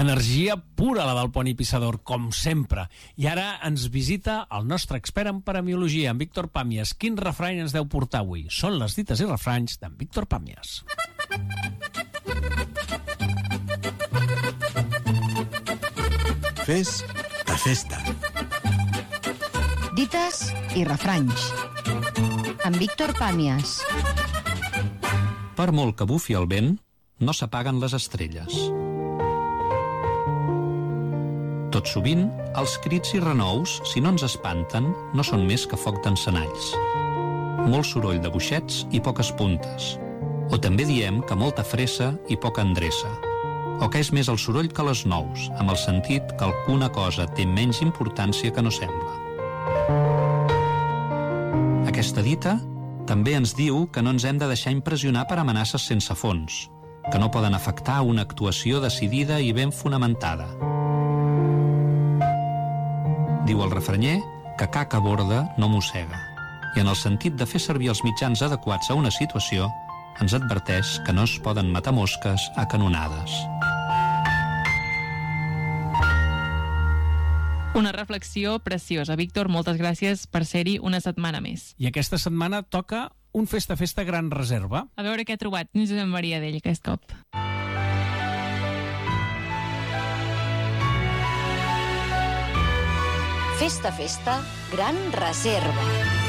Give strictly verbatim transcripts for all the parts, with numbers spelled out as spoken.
Energia pura, la del Poni Pissador, com sempre. I ara ens visita el nostre expert en paramiologia, en Víctor Pàmies. Quin refrany ens deu portar avui? Són les dites i refranys d'en Víctor Pàmies. Fes a festa. Dites i refranys. En Víctor Pàmies. Per molt que bufi el vent, no s'apaguen les estrelles. Tot sovint, els crits i renous, si no ens espanten, no són més que foc d'encenalls. Molt soroll de boixets i poques puntes. O també diem que molta fressa i poca endreça. O que és més el soroll que les nous, amb el sentit que alguna cosa té menys importància que no sembla. Aquesta dita també ens diu que no ens hem de deixar impressionar per amenaces sense fons, que no poden afectar una actuació decidida i ben fonamentada. Diu el refranyer que caca borda no mossega, i en el sentit de fer servir els mitjans adequats a una situació, ens adverteix que no es poden matar mosques a canonades. Una reflexió preciosa. Víctor, moltes gràcies per ser-hi una setmana més. I aquesta setmana toca un Festa-Festa Gran Reserva. A veure què ha trobat Josep Maria d'ell aquest cop. Festa, festa, Gran Reserva.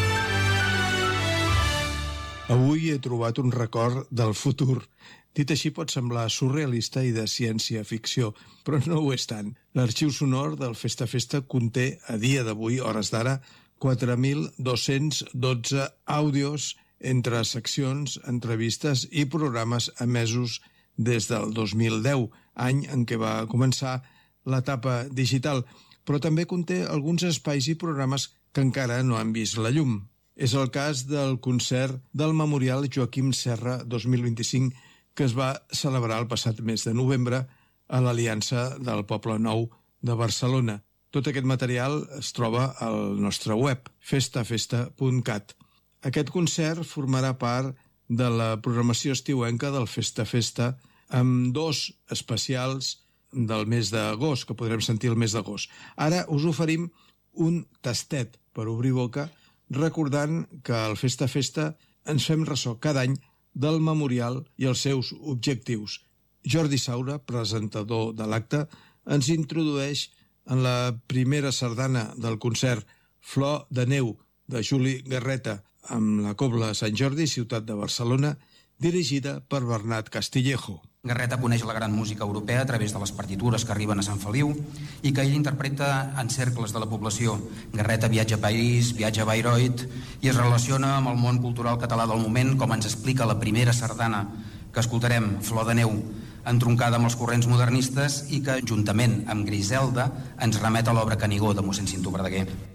Avui he trobat un record del futur. Dit així pot semblar surrealista i de ciència-ficció, però no ho és tant. L'arxiu sonor del Festa-Festa conté, a dia d'avui, hores d'ara, quatre mil dos-cents dotze àudios entre seccions, entrevistes i programes emesos des del dos mil deu, any en què va començar l'etapa digital, però també conté alguns espais i programes que encara no han vist la llum. És el cas del concert del Memorial Joaquim Serra dos mil vint-i-cinc que es va celebrar el passat mes de novembre a l'Aliança del Poble Nou de Barcelona. Tot aquest material es troba al nostre web, festa festa punt cat. Aquest concert formarà part de la programació estiuenca del Festa-Festa amb dos especials del mes d'agost, que podrem sentir el mes d'agost. Ara us oferim un tastet per obrir boca, recordant que al Festa-Festa ens fem ressò cada any del memorial i els seus objectius. Jordi Saura, presentador de l'acte, ens introdueix en la primera sardana del concert Flor de Neu de Juli Garreta amb la Cobla Sant Jordi, ciutat de Barcelona, dirigida per Bernat Castillejo. Garreta coneix la gran música europea a través de les partitures que arriben a Sant Feliu i que ell interpreta en cercles de la població. Garreta viatja a París, viatja a Bayreuth i es relaciona amb el món cultural català del moment, com ens explica la primera sardana que escoltarem, Flor de Neu, entroncada amb els corrents modernistes i que, juntament amb Griselda, ens remet a l'obra Canigó de mossèn Cinto Verdaguer.